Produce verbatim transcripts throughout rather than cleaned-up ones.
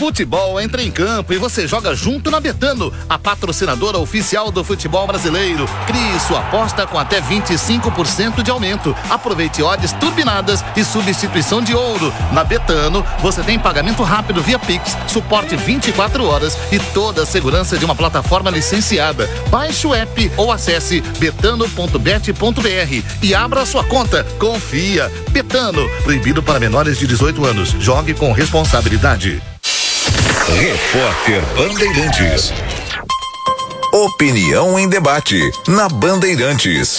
Futebol entra em campo e você joga junto na Betano, a patrocinadora oficial do futebol brasileiro. Crie sua aposta com até vinte e cinco por cento de aumento. Aproveite odds turbinadas e substituição de ouro. Na Betano, você tem pagamento rápido via Pix, suporte vinte e quatro horas e toda a segurança de uma plataforma licenciada. Baixe o app ou acesse betano ponto bet ponto br e abra sua conta. Confia. Betano, proibido para menores de dezoito anos. Jogue com responsabilidade. Repórter Bandeirantes. Opinião em debate na Bandeirantes.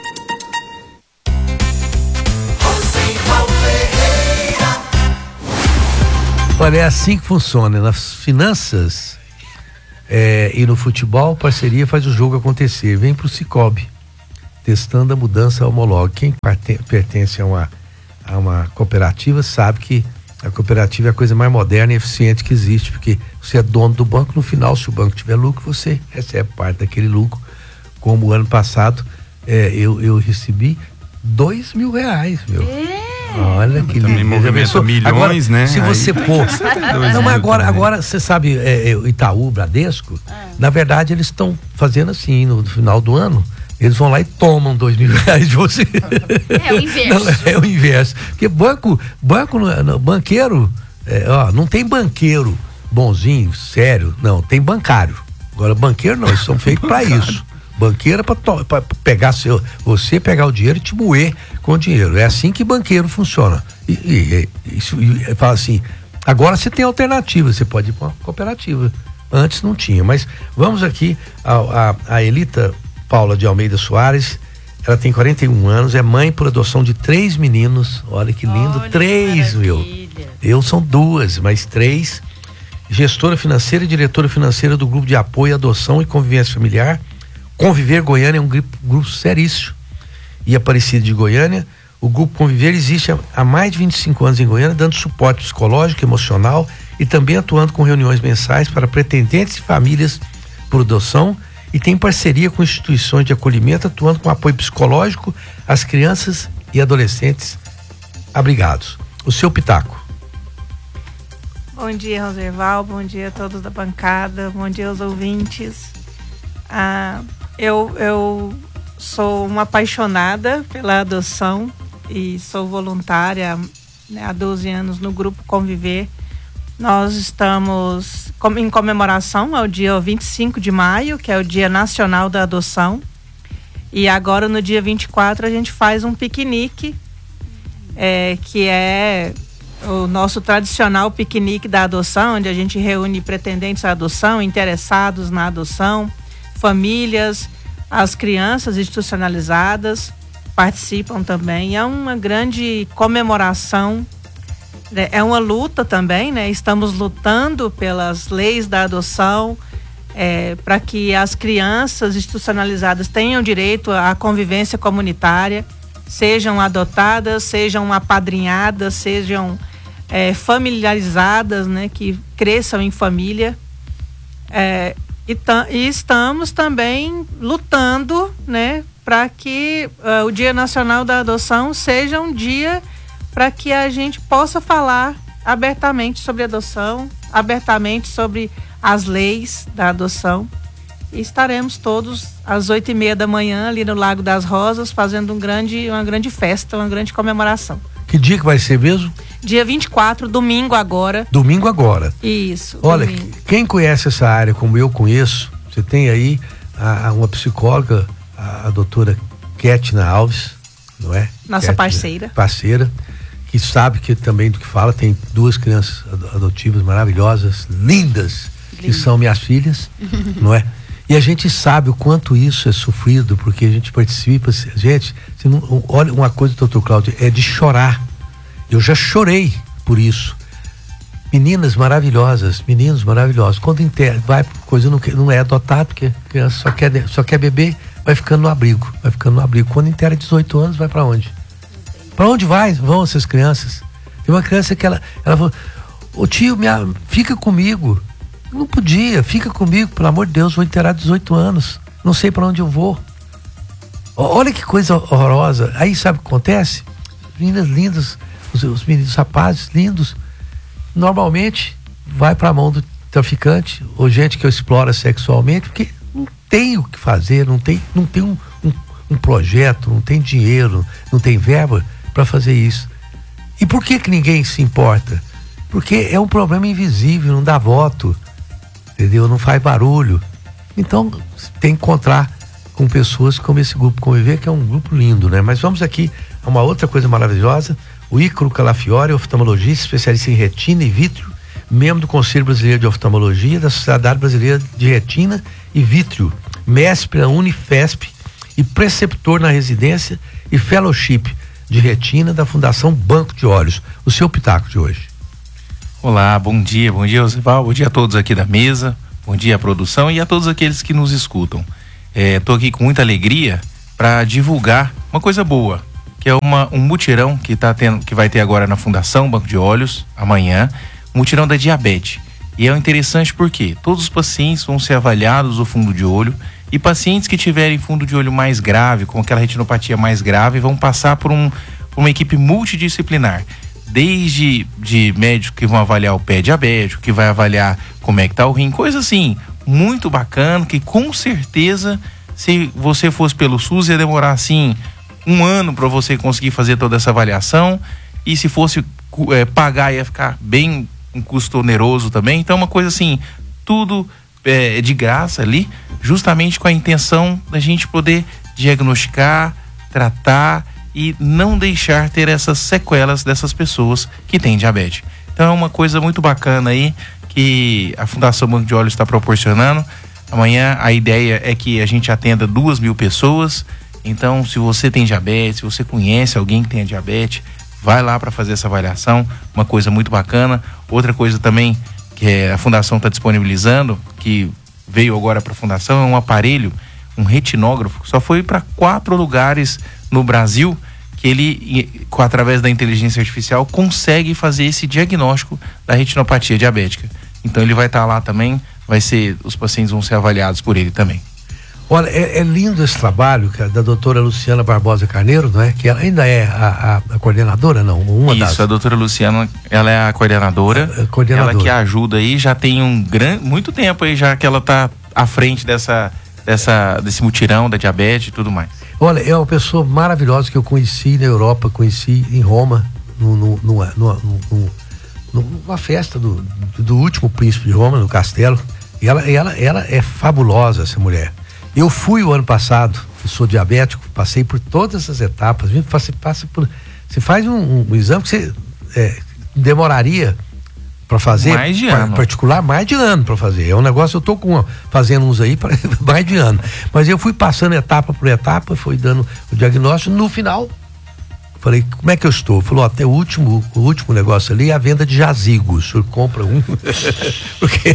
Olha, é assim que funciona. Nas finanças é, e no futebol, parceria faz o jogo acontecer. Vem pro Cicobi, testando a mudança homologa. Quem pertence a uma, a uma cooperativa sabe que a cooperativa é a coisa mais moderna e eficiente que existe, porque você é dono do banco. No final, se o banco tiver lucro, você recebe parte daquele lucro. Como o ano passado, é, eu, eu recebi dois mil reais, meu. É. Olha que lindo. Movimento milhões, agora, né? Se você Aí... pôr. Não, mas agora, agora você sabe, é, é, Itaú, Bradesco, ah. na verdade, eles estão fazendo assim, no, no final do ano. Eles vão lá e tomam dois mil reais de você. É o inverso. Não, é o inverso. Porque banco, banco, banqueiro, é, ó, não tem banqueiro bonzinho, sério, não, tem bancário. Agora, banqueiro não, eles são feitos para isso. Banqueiro é para pegar seu, você pegar o dinheiro e te moer com o dinheiro. É assim que banqueiro funciona. E, e, e, e fala assim, agora você tem alternativa, você pode ir para uma cooperativa. Antes não tinha, mas vamos aqui a, a, a Elita Paula de Almeida Soares. Ela tem quarenta e um anos, é mãe por adoção de três meninos. Olha que lindo, Olha, três, meu. Eu são duas, mas três. Gestora financeira e diretora financeira do Grupo de Apoio, Adoção e Convivência Familiar. Conviver Goiânia é um grupo, grupo seríssimo. E Aparecida de Goiânia, o Grupo Conviver existe há, há mais de vinte e cinco anos em Goiânia, dando suporte psicológico, emocional e também atuando com reuniões mensais para pretendentes e famílias por adoção, e tem parceria com instituições de acolhimento, atuando com apoio psicológico às crianças e adolescentes abrigados. O seu pitaco. Bom dia, Roserval, bom dia a todos da bancada, bom dia aos ouvintes. Ah, eu, eu sou uma apaixonada pela adoção e sou voluntária, né, há doze anos no Grupo Conviver. Nós estamos em comemoração ao dia vinte e cinco de maio, que é o Dia Nacional da Adoção. E agora, no dia vinte e quatro, a gente faz um piquenique, é, que é o nosso tradicional piquenique da adoção, onde a gente reúne pretendentes à adoção, interessados na adoção, famílias, as crianças institucionalizadas participam também. É uma grande comemoração. É uma luta também, né? Estamos lutando pelas leis da adoção, é, para que as crianças institucionalizadas tenham direito à convivência comunitária, sejam adotadas, sejam apadrinhadas, sejam é, familiarizadas, né? Que cresçam em família. É, e, e estamos também lutando, né? Para que uh, o Dia Nacional da Adoção seja um dia para que a gente possa falar abertamente sobre adoção, abertamente sobre as leis da adoção. E estaremos todos às oito e meia da manhã ali no Lago das Rosas fazendo um grande, uma grande festa, uma grande comemoração. Que dia que vai ser mesmo? Dia vinte e quatro, domingo agora. Domingo agora. Isso. Olha, domingo. Quem conhece essa área como eu conheço, você tem aí a, a uma psicóloga, a, a doutora Ketna Alves, não é? Nossa Ketna, parceira. Parceira. Que sabe que também do que fala, tem duas crianças adotivas maravilhosas, lindas, Lindo. Que são minhas filhas, não é? E a gente sabe o quanto isso é sofrido, porque a gente participa, gente, não, olha uma coisa, doutor Cláudio, é de chorar. Eu já chorei por isso. Meninas maravilhosas, meninos maravilhosos, quando inter, vai por coisa, não, não é adotado, porque a criança só quer, só quer beber, vai ficando no abrigo, vai ficando no abrigo. Quando inteira dezoito anos, vai para onde? Para onde vai, vão essas crianças? Tem uma criança que ela, ela falou, ô tio, minha, fica comigo. Não podia, fica comigo, pelo amor de Deus, vou inteirar dezoito anos, não sei para onde eu vou. Olha que coisa horrorosa. Aí sabe o que acontece? Meninas lindas, os, os meninos, os rapazes lindos, normalmente vai para a mão do traficante ou gente que explora sexualmente, porque não tem o que fazer, não tem, não tem um, um, um projeto, não tem dinheiro, não tem verba para fazer isso. E por que que ninguém se importa? Porque é um problema invisível, não dá voto, entendeu? Não faz barulho. Então tem que encontrar com pessoas como esse grupo Conviver, que é um grupo lindo, né? Mas vamos aqui a uma outra coisa maravilhosa. O Ícaro Calafiore, oftalmologista, especialista em retina e vítreo, membro do Conselho Brasileiro de Oftalmologia, da Sociedade Brasileira de Retina e Vítreo, mestre pela Unifesp e preceptor na residência e fellowship de retina da Fundação Banco de Olhos. O seu pitaco de hoje. Olá, bom dia, bom dia, Osival, bom dia a todos aqui da mesa, bom dia à produção e a todos aqueles que nos escutam. Estou é, aqui com muita alegria para divulgar uma coisa boa, que é uma, um mutirão que, tá tendo, que vai ter agora na Fundação Banco de Olhos, amanhã, um mutirão da diabetes. E é interessante porque todos os pacientes vão ser avaliados do fundo de olho e pacientes que tiverem fundo de olho mais grave, com aquela retinopatia mais grave, vão passar por, um, por uma equipe multidisciplinar. Desde de médicos que vão avaliar o pé diabético, que vai avaliar como é que tá o rim, coisa assim, muito bacana, que com certeza, se você fosse pelo SUS, ia demorar assim um ano para você conseguir fazer toda essa avaliação, e se fosse é, pagar ia ficar bem um custo oneroso também. Então uma coisa assim, tudo é, de graça ali, justamente com a intenção da gente poder diagnosticar, tratar e não deixar ter essas sequelas dessas pessoas que têm diabetes. Então é uma coisa muito bacana aí que a Fundação Banco de Olhos está proporcionando. Amanhã a ideia é que a gente atenda duas mil pessoas. Então, se você tem diabetes, se você conhece alguém que tenha diabetes, vai lá para fazer essa avaliação. Uma coisa muito bacana. Outra coisa também que a Fundação está disponibilizando, que veio agora para a Fundação, é um aparelho, um retinógrafo, que só foi para quatro lugares no Brasil, que ele, através da inteligência artificial, consegue fazer esse diagnóstico da retinopatia diabética. Então ele vai estar tá lá também, vai ser, os pacientes vão ser avaliados por ele também. Olha, é, é lindo esse trabalho, cara, da doutora Luciana Barbosa Carneiro, não é? Que ela ainda é a, a, a coordenadora, não? Uma Isso, das... a doutora Luciana, ela é a coordenadora, a, a coordenadora. Ela que ajuda aí, já tem um grande, muito tempo aí já que ela está à frente dessa, dessa, desse mutirão da diabetes e tudo mais. Olha, é uma pessoa maravilhosa que eu conheci na Europa, conheci em Roma, no, no, no, no, no, no, numa festa do, do último príncipe de Roma, no castelo. E ela, ela, ela é fabulosa, essa mulher. Eu fui o ano passado, eu sou diabético, passei por todas essas etapas. Você, passa por, você faz um, um exame que você é, demoraria para fazer, mais de pra, ano. particular, mais de ano para fazer. É um negócio, eu tô com fazendo uns aí para mais de ano. Mas eu fui passando etapa por etapa, fui dando o diagnóstico. No final, falei, como é que eu estou? Falou, até o último, o último negócio ali é a venda de jazigos. O senhor compra um, porque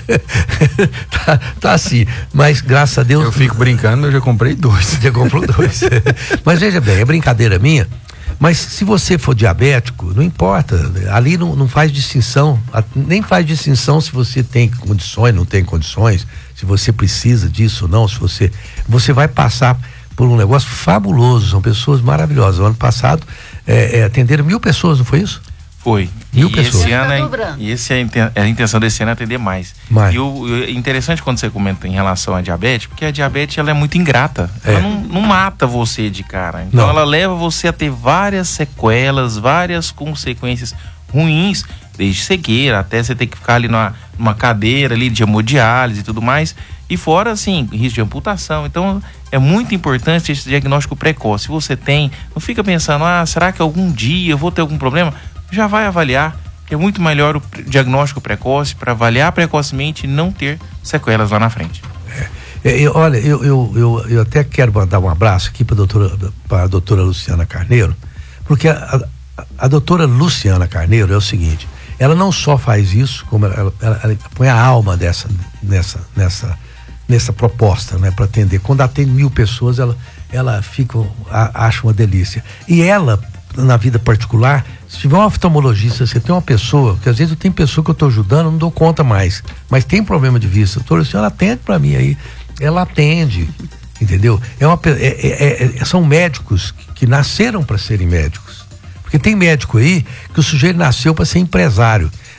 tá, tá assim. Mas graças a Deus. Eu fico brincando, eu já comprei dois. Já comprou dois. Mas veja bem, é brincadeira minha. Mas se você for diabético, não importa, ali não, não faz distinção, nem faz distinção se você tem condições, não tem condições, se você precisa disso ou não, se você, você vai passar por um negócio fabuloso, são pessoas maravilhosas. O ano passado é, é, atenderam mil pessoas, não foi isso? Foi. Mil e pessoas. Esse ano é, e esse é a intenção desse ano é atender mais. mais. E o, o interessante quando você comenta em relação à diabetes, porque a diabetes ela é muito ingrata. É. Ela não, não mata você de cara. Então não. Ela leva você a ter várias sequelas, várias consequências ruins, desde cegueira até você ter que ficar ali numa, numa cadeira ali de hemodiálise e tudo mais. E fora, assim, risco de amputação. Então, é muito importante esse diagnóstico precoce. Se você tem, não fica pensando, ah, será que algum dia eu vou ter algum problema? Já vai avaliar, que é muito melhor o diagnóstico precoce para avaliar precocemente e não ter sequelas lá na frente. É, eu, olha, eu, eu, eu, eu até quero mandar um abraço aqui para a doutora, para a doutora Luciana Carneiro, porque a, a, a doutora Luciana Carneiro é o seguinte, ela não só faz isso, como ela, ela, ela, ela põe a alma dessa, nessa, nessa, nessa proposta, né, para atender. Quando atende mil pessoas, ela, ela fica, a, acha uma delícia. E ela, na vida particular, se tiver um oftalmologista, você tem uma pessoa, que às vezes eu tenho pessoa que eu estou ajudando, não dou conta mais, mas tem problema de vista, doutora, a senhora atende para mim aí, ela atende, entendeu? É uma, é, é, é, são médicos que, que nasceram para serem médicos, porque tem médico aí que o sujeito nasceu para ser empresário,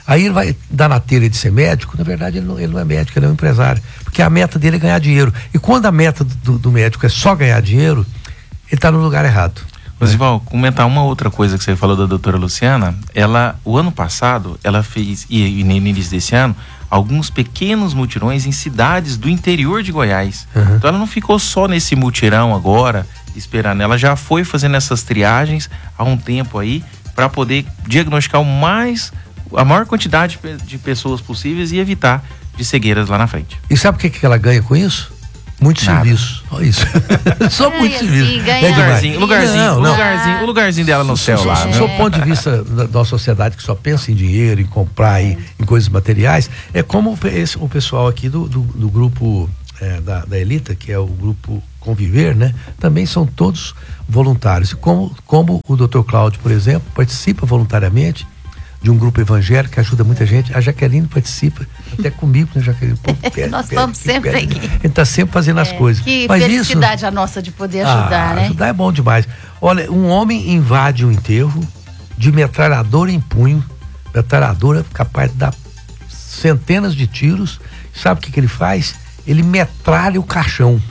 Aí ele vai dar na telha de ser médico, na verdade ele não, ele não é médico, ele é um empresário, porque a meta dele é ganhar dinheiro, e quando a meta do, do médico é só ganhar dinheiro, ele está no lugar errado. Rosival, comentar uma outra coisa que você falou da doutora Luciana, ela, o ano passado, ela fez, e, e no início desse ano, alguns pequenos mutirões em cidades do interior de Goiás. Uhum. Então ela não ficou só nesse mutirão agora, esperando, ela já foi fazendo essas triagens há um tempo aí, para poder diagnosticar o mais, a maior quantidade de pessoas possíveis e evitar de cegueiras lá na frente. E sabe o que, que ela ganha com isso? Muito Nada. serviço. Olha isso. Só é, muito assim, serviço. Ganha... É lugarzinho, lugarzinho, não, não. lugarzinho, o lugarzinho dela no céu lá. Do seu ponto de vista da, da sociedade que só pensa em dinheiro, em comprar, em, em coisas materiais, é como esse, o pessoal aqui do, do, do grupo é, da, da Elita, que é o grupo Conviver, né? Também são todos voluntários. Como, como o doutor Cláudio, por exemplo, participa voluntariamente de um grupo evangélico que ajuda muita gente. A Jaqueline participa, até comigo, né, Jaqueline? Pô, pede, Nós estamos sempre pede. aqui. A gente está sempre fazendo é, as coisas. Que Mas felicidade isso, a nossa de poder ajudar, ah, né? Ajudar é bom demais. Olha, um homem invade um enterro de metralhadora em punho, metralhadora capaz de dar centenas de tiros. Sabe o que, que ele faz? Ele metralha o caixão.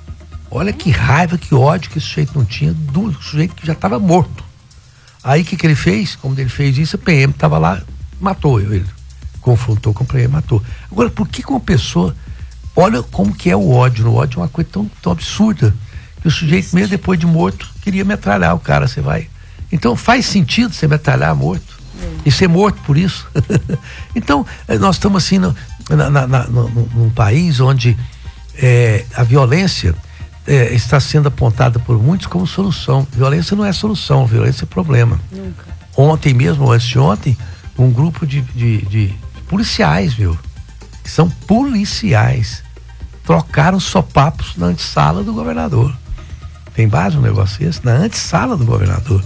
Olha que raiva, que ódio que esse sujeito não tinha do sujeito que já estava morto. Aí o que, que ele fez? Como ele fez isso, a P M estava lá, matou ele. Confrontou com a P M, matou. Agora, por que, que uma pessoa. Olha como que é o ódio. O ódio é uma coisa tão, tão absurda. Que o sujeito, mesmo depois de morto, queria metralhar o cara. Você vai. Então faz sentido você metralhar morto. É. E ser morto por isso. Então, nós estamos assim no, na, na, na, no, num país onde é, a violência. É, está sendo apontada por muitos como solução. Violência não é solução, violência é problema. Nunca. Ontem mesmo, ou antes de ontem, um grupo de, de, de policiais, viu? Que são policiais. Trocaram sopapos na antessala do governador. Tem base um negócio esse? Na antessala do governador.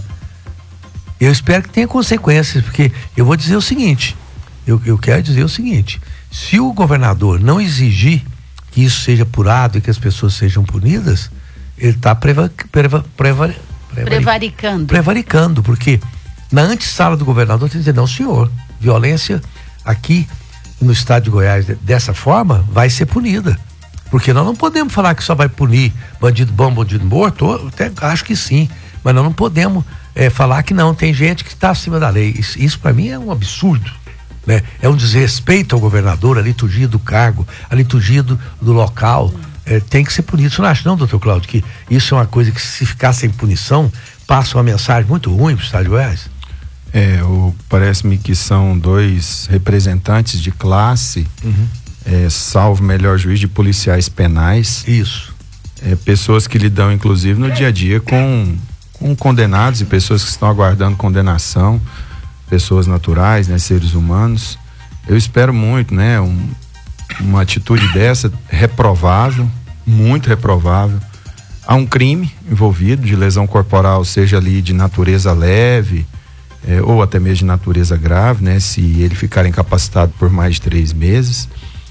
Eu espero que tenha consequências, porque eu vou dizer o seguinte, eu, eu quero dizer o seguinte, se o governador não exigir que isso seja apurado e que as pessoas sejam punidas, ele está preva, preva, preva, preva, prevaricando. Prevaricando, porque na antessala do governador tem que dizer, não senhor, violência aqui no estado de Goiás dessa forma vai ser punida. Porque nós não podemos falar que só vai punir bandido bom, bandido morto, eu até acho que sim, mas nós não podemos é, falar que não, tem gente que está acima da lei. Isso, isso para mim é um absurdo. Né? É um desrespeito ao governador, a liturgia do cargo, a liturgia do, do local, é, tem que ser punido. Você não acha não, doutor Cláudio, que isso é uma coisa que se ficar sem punição, passa uma mensagem muito ruim para o estado de Goiás? É, parece-me que são dois representantes de classe, uhum. é, salvo melhor juiz, de policiais penais. Isso. É, pessoas que lidam inclusive no dia a dia com, com condenados e pessoas que estão aguardando condenação, pessoas naturais, né, seres humanos. Eu espero muito, né, um, uma atitude dessa reprovável, muito reprovável. Há um crime envolvido de lesão corporal, seja ali de natureza leve, é, ou até mesmo de natureza grave, né, se ele ficar incapacitado por mais de três meses.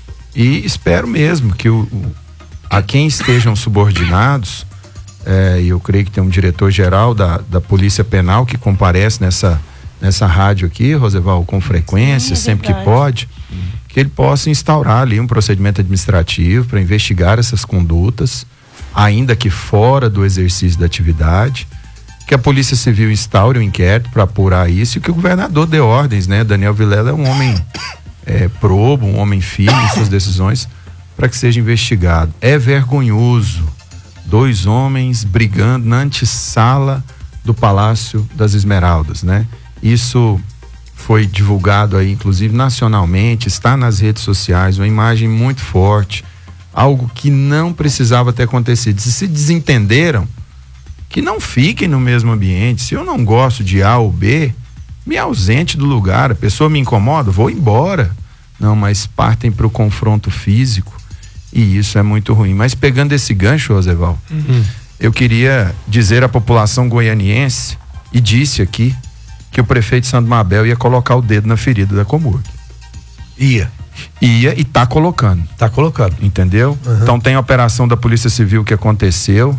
E espero mesmo que o, o, a quem estejam subordinados, é, e eu creio que tem um diretor-geral da, da Polícia Penal que comparece nessa nessa rádio aqui, Roseval, com frequência, Sim, é sempre verdade. que pode, hum. que ele possa instaurar ali um procedimento administrativo para investigar essas condutas, ainda que fora do exercício da atividade, que a Polícia Civil instaure um inquérito para apurar isso e que o governador dê ordens, né? Daniel Vilela é um homem é, probo, um homem firme em suas decisões, para que seja investigado. É vergonhoso dois homens brigando na antessala do Palácio das Esmeraldas, né? Isso foi divulgado aí, inclusive nacionalmente, está nas redes sociais, uma imagem muito forte, algo que não precisava ter acontecido. Se se desentenderam, que não fiquem no mesmo ambiente. Se eu não gosto de A ou B, me ausente do lugar. A pessoa me incomoda, vou embora. Não, mas partem para o confronto físico e isso é muito ruim. Mas pegando esse gancho, Roseval, uhum. eu queria dizer à população goianiense, e disse aqui, que o prefeito Sandro Mabel ia colocar o dedo na ferida da Comurg. Ia. Ia e tá colocando. Tá colocando. Entendeu? Uhum. Então tem a operação da Polícia Civil que aconteceu.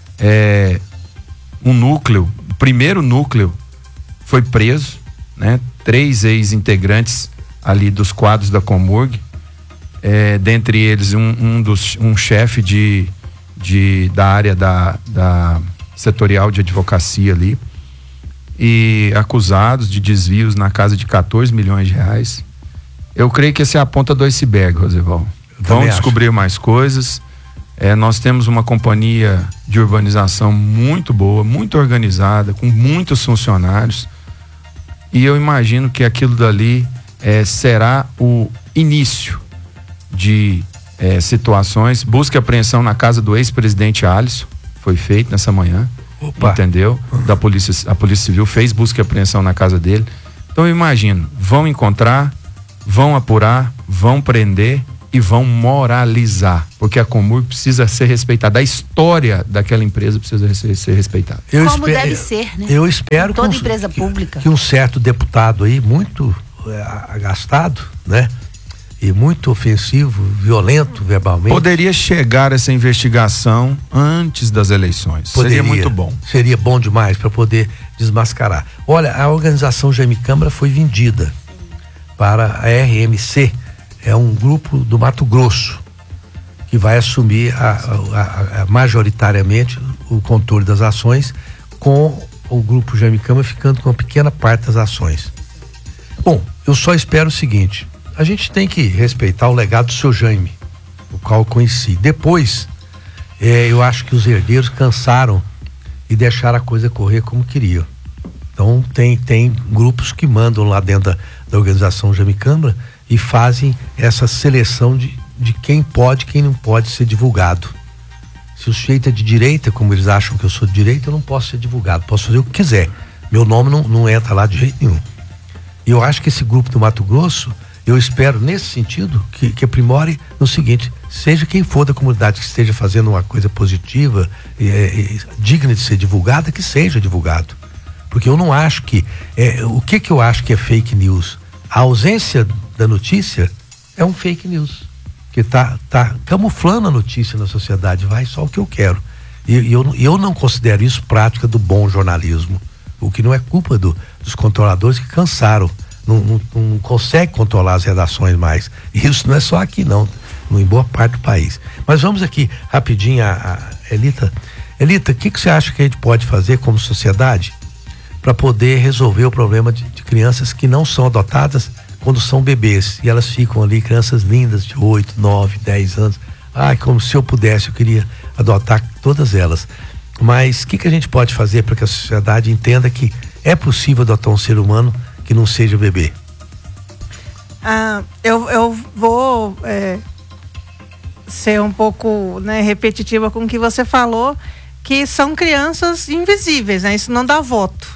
É, um núcleo, o primeiro núcleo foi preso, né? Três ex-integrantes ali dos quadros da Comurg, é, dentre eles um, um, dos, um chefe de, de, da área da, da setorial de advocacia ali, e acusados de desvios na casa de quatorze milhões de reais. Eu creio que esse é a ponta do iceberg, Rosivaldo. Vão descobrir acho. mais coisas. É, nós temos uma companhia de urbanização muito boa, muito organizada, com muitos funcionários, e eu imagino que aquilo dali é, será o início de é, situações. Busca e apreensão na casa do ex-presidente Alisson, foi feito nessa manhã. Opa. Entendeu? Da polícia, a Polícia Civil fez busca e apreensão na casa dele. Então eu imagino, vão encontrar, vão apurar, vão prender e vão moralizar, porque a Comurg precisa ser respeitada, a história daquela empresa precisa ser, ser respeitada. Eu Como espero, deve ser, né? Eu espero toda que um, empresa pública. Que um certo deputado aí, muito é, agastado, né? E muito ofensivo, violento verbalmente. Poderia chegar essa investigação antes das eleições. Poderia, seria muito bom. Seria bom demais para poder desmascarar. Olha, a organização Jaime Câmara foi vendida para a R M C, é um grupo do Mato Grosso que vai assumir a, a, a, a, majoritariamente o controle das ações, com o grupo Jaime Câmara ficando com uma pequena parte das ações. Bom, eu só espero o seguinte: a gente tem que respeitar o legado do seu Jaime, o qual eu conheci. Depois, é, eu acho que os herdeiros cansaram e deixaram a coisa correr como queriam. Então, tem, tem grupos que mandam lá dentro da, da organização Jaime Câmara e fazem essa seleção de, de quem pode e quem não pode ser divulgado. Se o sujeito é de direita, como eles acham que eu sou de direita, eu não posso ser divulgado, posso fazer o que quiser. Meu nome não, não entra lá de jeito nenhum. E eu acho que esse grupo do Mato Grosso, eu espero, nesse sentido, que, que aprimore no seguinte: seja quem for da comunidade que esteja fazendo uma coisa positiva, é, é, digna de ser divulgada, que seja divulgado. Porque eu não acho que... É, o que que eu acho que é fake news? A ausência da notícia é um fake news. Que tá, tá camuflando a notícia na sociedade, vai só o que eu quero. E, e eu, eu não considero isso prática do bom jornalismo. O que não é culpa do, dos controladores que cansaram. Não, não, não consegue controlar as redações mais. Isso não é só aqui não, em boa parte do país. Mas vamos aqui rapidinho a, a Elita. Elita, o que, que você acha que a gente pode fazer como sociedade para poder resolver o problema de, de crianças que não são adotadas quando são bebês, e elas ficam ali, crianças lindas de oito, nove, dez anos. Ai, como se eu pudesse, eu queria adotar todas elas. Mas o que, que a gente pode fazer para que a sociedade entenda que é possível adotar um ser humano que não seja bebê? Ah, eu, eu vou é, ser um pouco, né, repetitiva com o que você falou, que são crianças invisíveis, né? Isso não dá voto.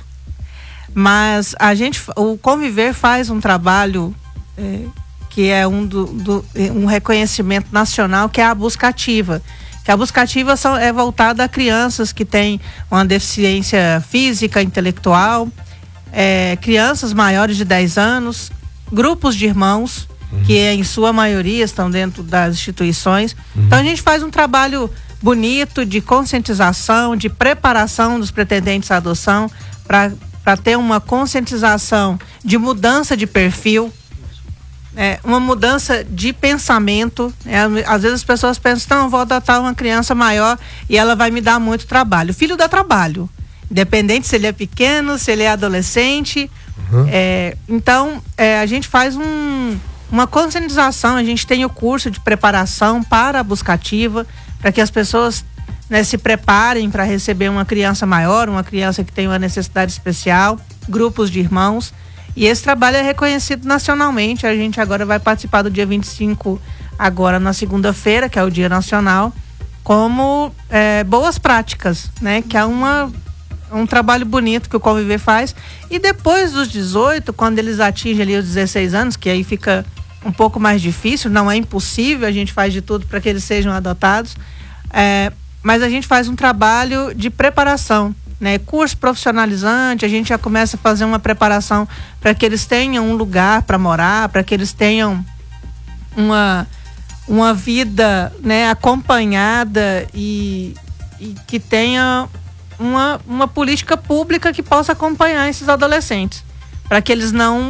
Mas a gente, o Conviver faz um trabalho é, que é um, do, do, um reconhecimento nacional, que é a busca ativa. Que a busca ativa são, é voltada a crianças que têm uma deficiência física, intelectual, é, crianças maiores de dez anos, grupos de irmãos, uhum. que em sua maioria estão dentro das instituições. Uhum. Então a gente faz um trabalho bonito de conscientização, de preparação dos pretendentes à adoção, para para ter uma conscientização de mudança de perfil, é, uma mudança de pensamento. É, às vezes as pessoas pensam, não, eu vou adotar uma criança maior e ela vai me dar muito trabalho. O filho dá trabalho, independente se ele é pequeno, se ele é adolescente. Uhum. É, então, é, a gente faz um, uma conscientização, a gente tem o curso de preparação para a busca ativa, para que as pessoas, né, se preparem para receber uma criança maior, uma criança que tem uma necessidade especial, grupos de irmãos. E esse trabalho é reconhecido nacionalmente. A gente agora vai participar do dia vinte e cinco, agora na segunda-feira, que é o Dia Nacional, como é, boas práticas, né? Que é uma, um trabalho bonito que o Conviver faz. E depois dos dezoito, quando eles atingem ali os dezesseis anos, que aí fica um pouco mais difícil, não é impossível, a gente faz de tudo para que eles sejam adotados. É, mas a gente faz um trabalho de preparação, né? Curso profissionalizante, a gente já começa a fazer uma preparação para que eles tenham um lugar para morar, para que eles tenham uma, uma vida, né, acompanhada e, e que tenha uma, uma política pública que possa acompanhar esses adolescentes, para que eles não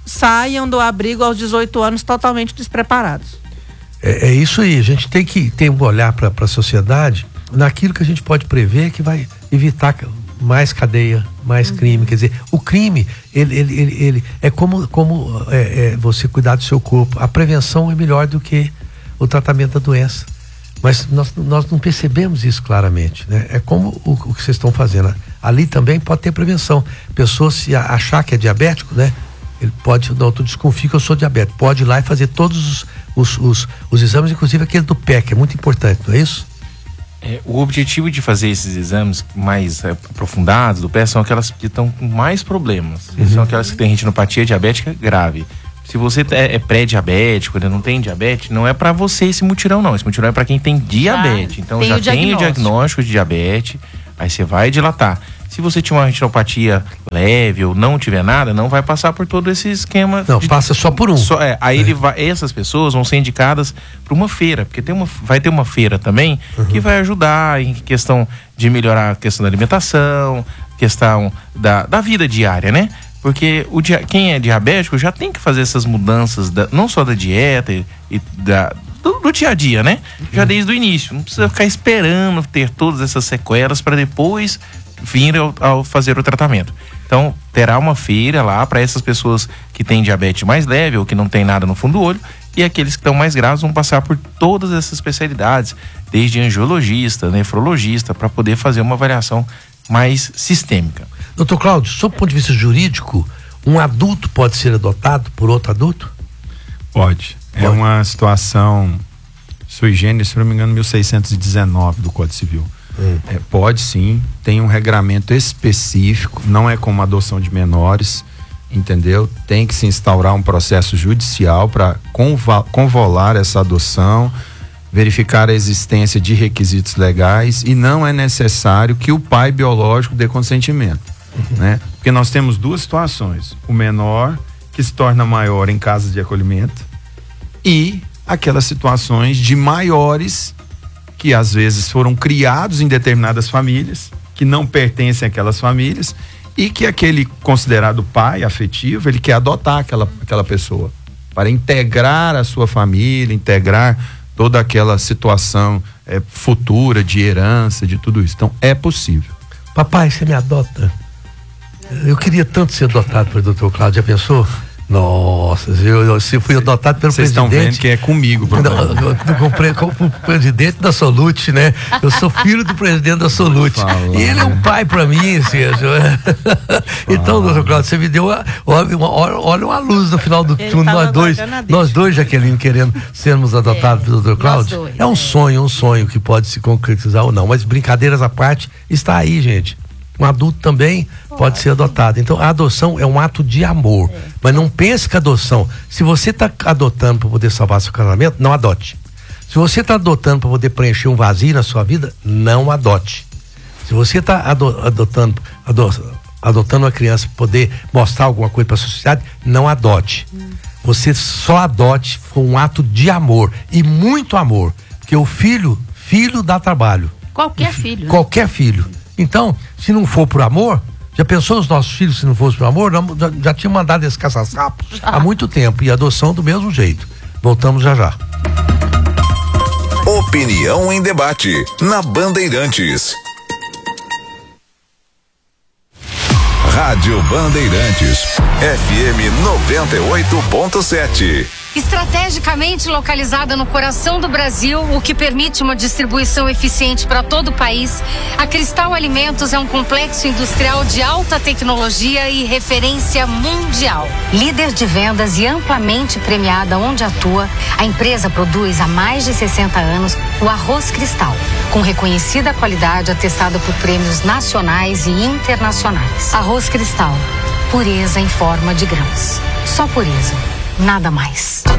saiam do abrigo aos dezoito anos totalmente despreparados. É, é isso aí, a gente tem que ter um olhar para a sociedade naquilo que a gente pode prever que vai evitar mais cadeia, mais uhum. crime. Quer dizer, o crime, ele, ele, ele, ele é como, como é, é, você cuidar do seu corpo. A prevenção é melhor do que o tratamento da doença. Mas nós, nós não percebemos isso claramente, né? É como o, o que vocês estão fazendo. Ali também pode ter prevenção. Pessoa se achar que é diabético, né? Ele pode, não, tu desconfia que eu sou diabético. Pode ir lá e fazer todos os, os, os, os exames, inclusive aquele do pé, que é muito importante, não é isso? É, o objetivo de fazer esses exames mais é, aprofundados do pé são aquelas que estão com mais problemas. Uhum. São aquelas que têm retinopatia diabética grave. Se você é, é pré-diabético, ainda não tem diabetes, não é para você esse mutirão, não. Esse mutirão é para quem tem diabetes. Ah, então tem já o tem o diagnóstico de diabetes, aí você vai dilatar. Se você tiver uma retinopatia leve ou não tiver nada, não vai passar por todo esse esquema. Não, de, passa só por um. Só, é, aí é. Ele vai, essas pessoas vão ser indicadas para uma feira, porque tem uma, vai ter uma feira também uhum. que vai ajudar em questão de melhorar a questão da alimentação, questão da, da vida diária, né? Porque o, quem é diabético já tem que fazer essas mudanças, da, não só da dieta e, e da, do, do dia a dia, né? Já desde o início. Não precisa ficar esperando ter todas essas sequelas para depois vir ao, ao fazer o tratamento. Então, terá uma feira lá para essas pessoas que têm diabetes mais leve ou que não tem nada no fundo do olho, e aqueles que estão mais graves vão passar por todas essas especialidades, desde angiologista, nefrologista, para poder fazer uma avaliação mais sistêmica. Doutor Cláudio, sob o ponto de vista jurídico, um adulto pode ser adotado por outro adulto? Pode. pode. É uma situação sui generis, se não me engano, mil seiscentos e dezenove do Código Civil. Hum. É, pode sim, tem um regramento específico, não é como adoção de menores, entendeu? Tem que se instaurar um processo judicial para convolar essa adoção, verificar a existência de requisitos legais, e não é necessário que o pai biológico dê consentimento, uhum. né? Porque nós temos duas situações: o menor que se torna maior em casa de acolhimento e aquelas situações de maiores que às vezes foram criados em determinadas famílias, que não pertencem àquelas famílias, e que aquele considerado pai afetivo, ele quer adotar aquela, aquela pessoa para integrar a sua família, integrar toda aquela situação é, futura de herança, de tudo isso. Então, é possível. Papai, você me adota? Eu queria tanto ser adotado pelo doutor Cláudio, já pensou? Nossa, eu, eu, eu fui adotado pelo Cês presidente. Vocês estão vendo que é comigo, não, eu, eu comprei como o presidente da Solute, né? Eu sou filho do presidente da Solute. E ele é um pai pra mim, Sérgio. Então, doutor Cláudio, você me deu uma, uma, olha uma luz no final do túnel. Nós dois, nós dois, Jaqueline, querendo sermos adotados é, pelo doutor Cláudio. Dois, é um é. sonho, um sonho que pode se concretizar ou não. Mas brincadeiras à parte, está aí, gente. Um adulto também pode, pode ser adotado. Então, a adoção é um ato de amor. É. Mas não pense que a adoção, se você está adotando para poder salvar seu casamento, não adote. Se você está adotando para poder preencher um vazio na sua vida, não adote. Se você está ado, adotando, ado, adotando uma criança para poder mostrar alguma coisa para a sociedade, não adote. Hum. Você só adote com um ato de amor, e muito amor. Porque o filho, filho dá trabalho. Qualquer filho. Né? Qualquer filho. Então, se não for por amor, já pensou os nossos filhos se não fosse por amor? Não, já, já tinham mandado esse caça-sapo há muito tempo. E a adoção do mesmo jeito. Voltamos já já. Opinião em debate, na Bandeirantes. Rádio Bandeirantes, F M noventa e oito ponto sete. Estrategicamente localizada no coração do Brasil, o que permite uma distribuição eficiente para todo o país, a Cristal Alimentos é um complexo industrial de alta tecnologia e referência mundial. Líder de vendas e amplamente premiada onde atua, a empresa produz há mais de sessenta anos o arroz Cristal, com reconhecida qualidade atestada por prêmios nacionais e internacionais. Arroz Cristal, pureza em forma de grãos. Só pureza, nada mais.